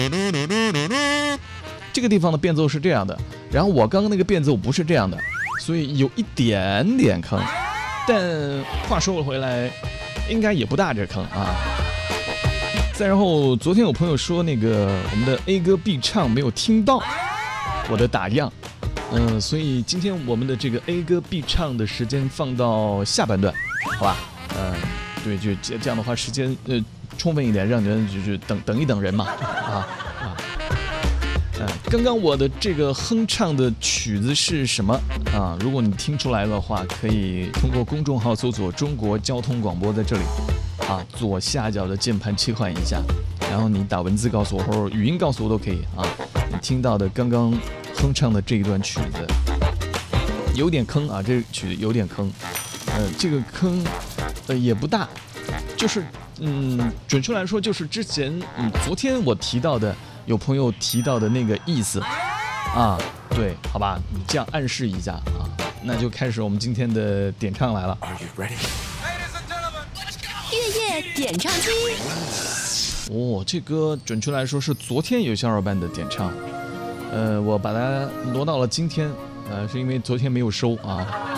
这个地方的变奏是这样的，然后我刚刚那个变奏不是这样的，所以有一点点坑。但话说回来，应该也不大这坑啊。再然后，昨天有朋友说那个我们的 A 歌必唱没有听到我的打样，所以今天我们的这个 A 歌必唱的时间放到下半段，好吧？对，就这样的话，时间充分一点，让人就是等一等人嘛，刚刚我的这个哼唱的曲子是什么啊？如果你听出来的话，可以通过公众号搜索中国交通广播，在这里啊，左下角的键盘切换一下，然后你打文字告诉我或者语音告诉我都可以啊。你听到的刚刚哼唱的这一段曲子有点坑啊，这个曲子有点坑，这个坑也不大，就是准确来说就是之前昨天我提到的。有朋友提到的那个意思啊，对，好吧，你这样暗示一下啊，那就开始我们今天的点唱来了。 月夜点唱机。 这歌准确来说是昨天有小伙伴的点唱，我把它挪到了今天，是因为昨天没有收啊。